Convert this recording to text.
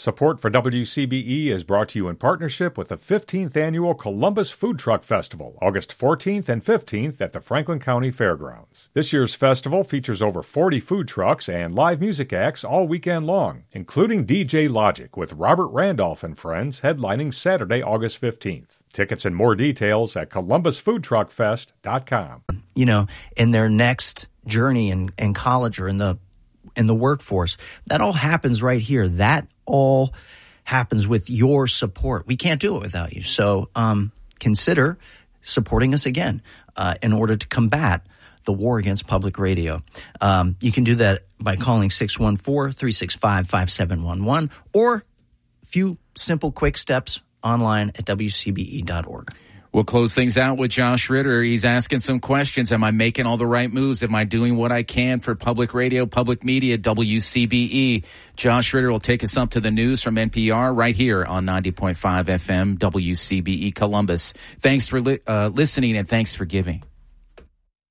Support for WCBE is brought to you in partnership with the 15th Annual Columbus Food Truck Festival, August 14th and 15th at the Franklin County Fairgrounds. This year's festival features over 40 food trucks and live music acts all weekend long, including DJ Logic with Robert Randolph and Friends headlining Saturday, August 15th. Tickets and more details at columbusfoodtruckfest.com. You know, in their next journey in college or in the workforce, that all happens right here. That all happens with your support. We can't do it without you. So consider supporting us again in order to combat the war against public radio. You can do that by calling 614-365-5711 or a few simple quick steps online at WCBE.org. We'll close things out with Josh Ritter. He's asking some questions. Am I making all the right moves? Am I doing what I can for public radio, public media, WCBE? Josh Ritter will take us up to the news from NPR right here on 90.5 FM, WCBE Columbus. Thanks for listening and thanks for giving.